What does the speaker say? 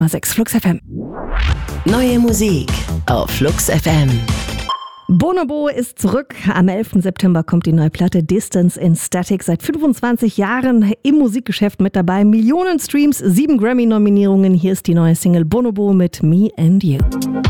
6 Flux FM. Neue Musik auf Flux FM. Bonobo ist zurück. Am 11. September kommt die neue Platte Distance in Static. Seit 25 Jahren im Musikgeschäft mit dabei. Millionen Streams, 7 Grammy-Nominierungen. Hier ist die neue Single Bonobo mit Me and You.